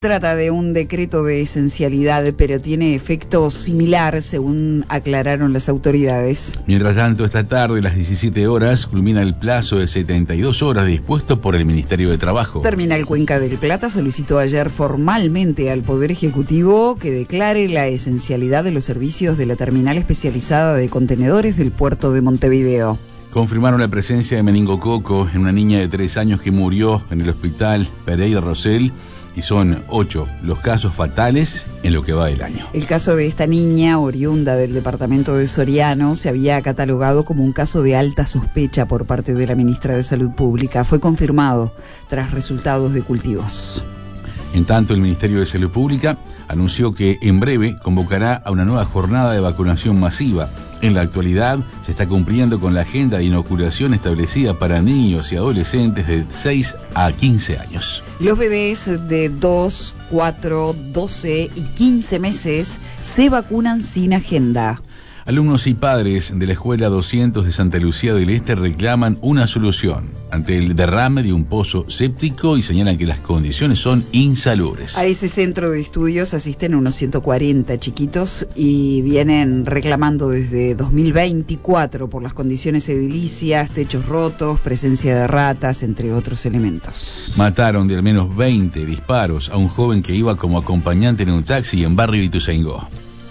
Trata de un decreto de esencialidad, pero tiene efecto similar, según aclararon las autoridades. Mientras tanto, esta tarde, a las 17 horas, culmina el plazo de 72 horas dispuesto por el Ministerio de Trabajo. Terminal Cuenca del Plata solicitó ayer formalmente al Poder Ejecutivo que declare la esencialidad de los servicios de la terminal especializada de contenedores del puerto de Montevideo. Confirmaron la presencia de meningococo en una niña de 3 años que murió en el hospital Pereira Rosell. Y son 8 los casos fatales en lo que va del año. El caso de esta niña, oriunda del departamento de Soriano, se había catalogado como un caso de alta sospecha por parte de la ministra de Salud Pública. Fue confirmado tras resultados de cultivos. En tanto, el Ministerio de Salud Pública anunció que en breve convocará a una nueva jornada de vacunación masiva. En la actualidad se está cumpliendo con la agenda de inoculación establecida para niños y adolescentes de 6 a 15 años. Los bebés de 2, 4, 12 y 15 meses se vacunan sin agenda. Alumnos y padres de la Escuela 200 de Santa Lucía del Este reclaman una solución ante el derrame de un pozo séptico y señalan que las condiciones son insalubres. A ese centro de estudios asisten unos 140 chiquitos y vienen reclamando desde 2024 por las condiciones edilicias, techos rotos, presencia de ratas, entre otros elementos. Mataron de al menos 20 disparos a un joven que iba como acompañante en un taxi en barrio Ituzaingó.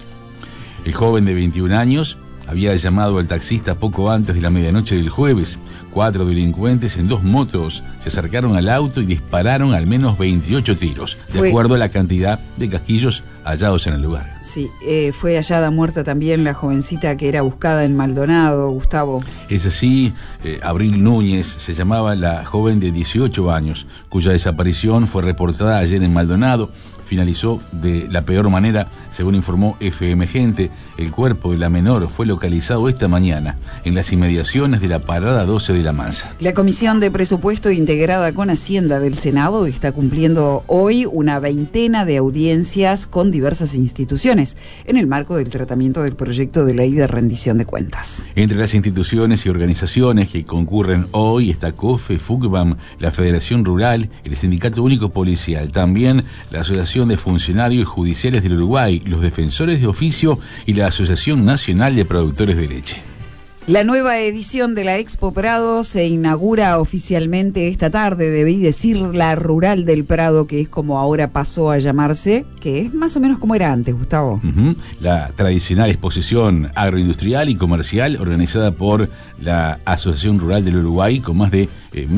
El joven de 21 años había llamado al taxista poco antes de la medianoche del jueves. 4 delincuentes en 2 motos se acercaron al auto y dispararon al menos 28 tiros, de acuerdo a la cantidad de casquillos hallados en el lugar. Sí, fue hallada muerta también la jovencita que era buscada en Maldonado, Gustavo. Es así, Abril Núñez se llamaba la joven de 18 años, cuya desaparición fue reportada ayer en Maldonado. Finalizó de la peor manera, según informó FM Gente. El cuerpo de la menor fue localizado esta mañana en las inmediaciones de la parada 12 de La Mansa. La Comisión de Presupuesto integrada con Hacienda del Senado está cumpliendo hoy una veintena de audiencias con diversas instituciones en el marco del tratamiento del proyecto de ley de rendición de cuentas. Entre las instituciones y organizaciones que concurren hoy está COFE, FUCBAM, la Federación Rural, el Sindicato Único Policial, también la Asociación de Funcionarios Judiciales del Uruguay, los Defensores de Oficio y la Asociación Nacional de Productores de Leche. La nueva edición de la Expo Prado se inaugura oficialmente esta tarde, debí decir la Rural del Prado, que es como ahora pasó a llamarse, que es más o menos como era antes, Gustavo. La tradicional exposición agroindustrial y comercial organizada por la Asociación Rural del Uruguay, con más de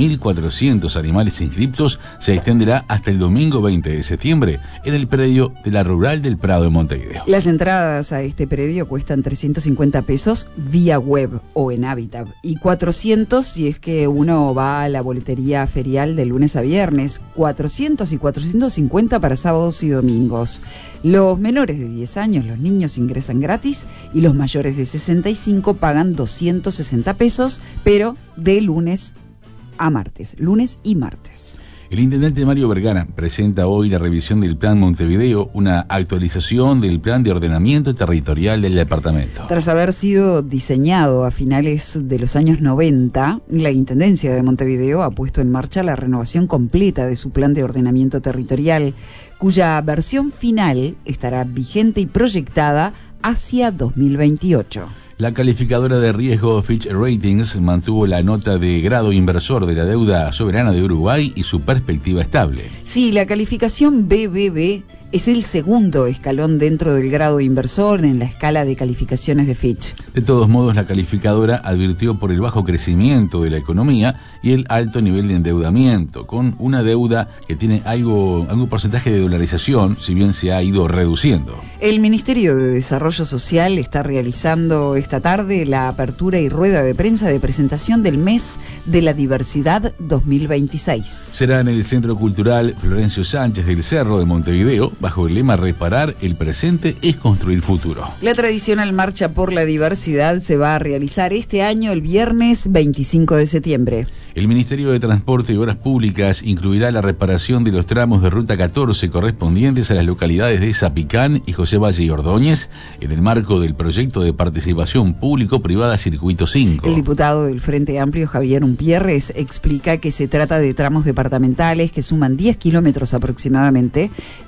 1.400 animales inscriptos, se extenderá hasta el domingo 20 de septiembre en el predio de la Rural del Prado de Montevideo. Las entradas a este predio cuestan 350 pesos vía web o en Habitat y 400 si es que uno va a la boletería ferial de lunes a viernes, 400 y 450 para sábados y domingos. Los menores de 10 años, los niños, ingresan gratis y los mayores de 65 pagan 260 pesos, pero de lunes a martes, lunes y martes. El intendente Mario Vergara presenta hoy la revisión del Plan Montevideo, una actualización del Plan de Ordenamiento Territorial del departamento. Tras haber sido diseñado a finales de los años 90, la Intendencia de Montevideo ha puesto en marcha la renovación completa de su Plan de Ordenamiento Territorial, cuya versión final estará vigente y proyectada hacia 2028. La calificadora de riesgo Fitch Ratings mantuvo la nota de grado inversor de la deuda soberana de Uruguay y su perspectiva estable. Sí, la calificación BBB es el segundo escalón dentro del grado inversor en la escala de calificaciones de Fitch. De todos modos, la calificadora advirtió por el bajo crecimiento de la economía y el alto nivel de endeudamiento, con una deuda que tiene algún porcentaje de dolarización, si bien se ha ido reduciendo. El Ministerio de Desarrollo Social está realizando esta tarde la apertura y rueda de prensa de presentación del Mes de la Diversidad 2026. Será en el Centro Cultural Florencio Sánchez del Cerro de Montevideo, bajo el lema Reparar el presente es construir futuro. La tradicional Marcha por la Diversidad se va a realizar este año el viernes 25 de septiembre. El Ministerio de Transporte y Obras Públicas incluirá la reparación de los tramos de Ruta 14 correspondientes a las localidades de Zapicán y José Valle y Ordóñez en el marco del proyecto de participación público-privada Circuito 5. El diputado del Frente Amplio, Javier Umpierres, explica que se trata de tramos departamentales que suman 10 kilómetros aproximadamente